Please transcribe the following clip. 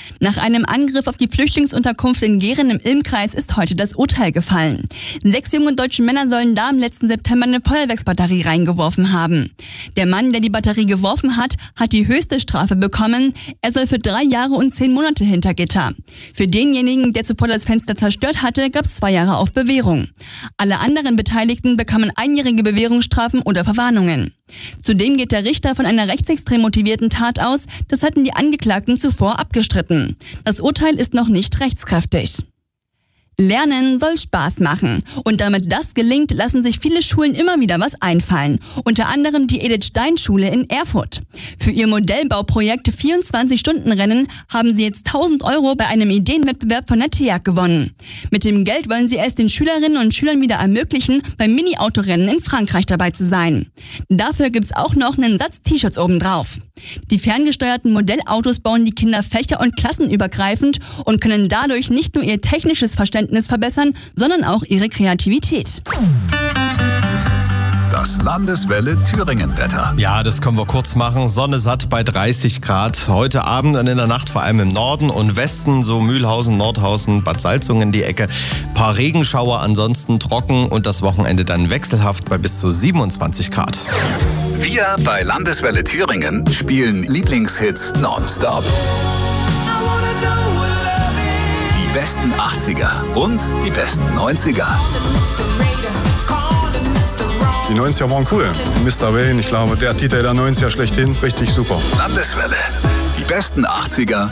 Nach einem Angriff auf die Flüchtlingsunterkunft in Gehren im Ilm-Kreis ist heute das Urteil gefallen. 6 junge deutsche Männer sollen da im letzten September eine Feuerwerksbatterie reingeworfen haben. Der Mann, der die Batterie geworfen hat, hat die höchste Strafe bekommen. Er soll für 3 Jahre und 10 Monate hinter Gitter. Für denjenigen, der zuvor das Fenster zerstört hatte, gab es 2 Jahre auf Bewährung. Alle anderen Beteiligten bekamen 1-jährige Bewährungsstrafen oder Verwarnungen. Zudem geht der Richter von einer rechtsextrem motivierten Tat aus. Das hatten die Angeklagten zuvor abgestritten. Das Urteil ist noch nicht rechtskräftig. Lernen soll Spaß machen. Und damit das gelingt, lassen sich viele Schulen immer wieder was einfallen. Unter anderem die Edith-Stein-Schule in Erfurt. Für ihr Modellbauprojekt 24-Stunden-Rennen haben sie jetzt 1.000 € bei einem Ideenwettbewerb von der TEAG gewonnen. Mit dem Geld wollen sie es den Schülerinnen und Schülern wieder ermöglichen, beim Mini-Autorennen in Frankreich dabei zu sein. Dafür gibt's auch noch einen Satz T-Shirts obendrauf. Die ferngesteuerten Modellautos bauen die Kinder fächer- und klassenübergreifend und können dadurch nicht nur ihr technisches Verständnis verbessern, sondern auch ihre Kreativität. Das Landeswelle Thüringen-Wetter. Ja, das können wir kurz machen. Sonne satt bei 30 Grad. Heute Abend und in der Nacht vor allem im Norden und Westen, so Mühlhausen, Nordhausen, Bad Salzungen die Ecke. Paar Regenschauer, ansonsten trocken und das Wochenende dann wechselhaft bei bis zu 27 Grad. Wir bei Landeswelle Thüringen spielen Lieblingshits nonstop. Die besten 80er und die besten 90er. Die 90er waren cool. Mr. Wayne, ich glaube, der Titel der 90er schlechthin, richtig super. Landeswelle. Die besten 80er